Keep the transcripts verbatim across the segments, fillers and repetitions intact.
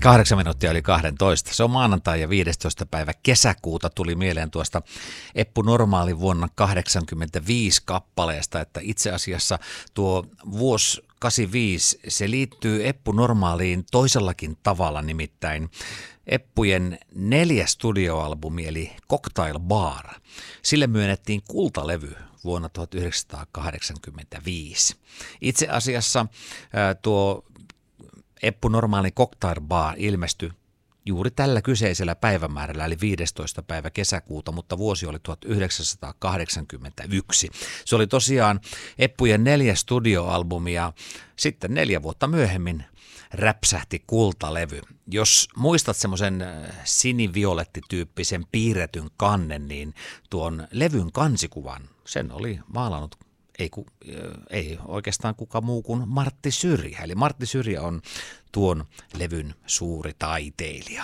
Kahdeksan minuuttia yli kahdentoista. Se on maanantai ja viidestoista päivä kesäkuuta tuli mieleen tuosta Eppu Normaali vuonna kahdeksankymmentäviisi kappaleesta, että itse asiassa tuo vuosi kahdeksankymmentäviisi, se liittyy Eppu Normaaliin toisellakin tavalla, nimittäin Eppujen neljäs studioalbumi eli Cocktail Bar. Sille myönnettiin kultalevy vuonna tuhatyhdeksänsataakahdeksankymmentäviisi. Itse asiassa ää, tuo Eppu Normaali Cocktail Bar ilmestyi juuri tällä kyseisellä päivämäärällä, eli viidestoista päivä kesäkuuta, mutta vuosi oli tuhatyhdeksänsataakahdeksankymmentäyksi. Se oli tosiaan Eppujen neljäs studioalbumi ja sitten neljä vuotta myöhemmin räpsähti kultalevy. Jos muistat semmoisen siniviolettityyppisen piirretyn kannen, niin tuon levyn kansikuvan, sen oli maalannut Ei, ku, ei oikeastaan kuka muu kuin Martti Syrjä. Eli Martti Syrjä on tuon levyn suuri taiteilija.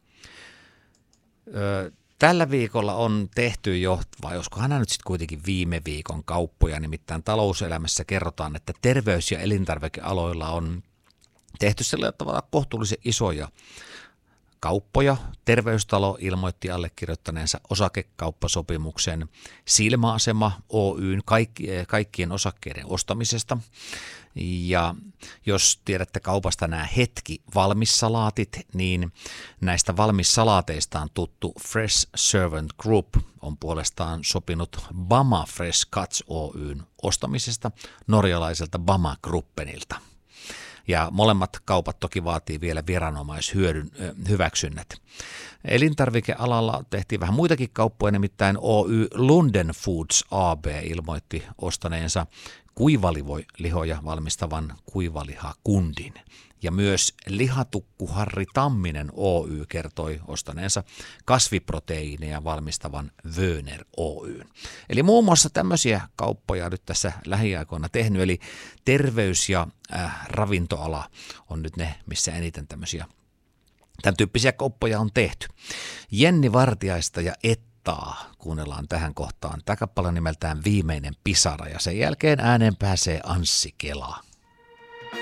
Ö, tällä viikolla on tehty jo, vai olisikohan nämä nyt sitten kuitenkin viime viikon kauppoja, nimittäin talouselämässä kerrotaan, että terveys- ja elintarvikealoilla on tehty sellainen tavalla kohtuullisen isoja kauppoja. Terveystalo ilmoitti allekirjoittaneensa osakekauppasopimuksen Silmäasema Oyn kaikki, kaikkien osakkeiden ostamisesta. Ja jos tiedätte kaupasta nämä hetki valmissalaatit, niin näistä valmissalaateista on tuttu Fresh Servant Group on puolestaan sopinut Bama Fresh Cuts Oyn ostamisesta norjalaiselta Bama Gruppenilta. Ja molemmat kaupat toki vaatii vielä viranomaishyödyn hyväksynnät. Elintarvikealalla tehtiin vähän muitakin kauppoja, nimittäin Oy Lunden Foods A B ilmoitti ostaneensa kuivalihoja valmistavan kuivalihakundin. Ja myös Lihatukku Harri Tamminen Oy kertoi ostaneensa kasviproteiineja valmistavan Wöner Oyn. Eli muun muassa tämmöisiä kauppoja nyt tässä lähiaikoina tehnyt, eli terveys- ja äh, ravintoala on nyt ne, missä eniten tämmöisiä tämän tyyppisiä kauppoja on tehty. Jenni Vartiaista ja Ettaa kuunnellaan tähän kohtaan. Tämä kappale nimeltään Viimeinen pisara ja sen jälkeen ääneen pääsee Anssi Kela.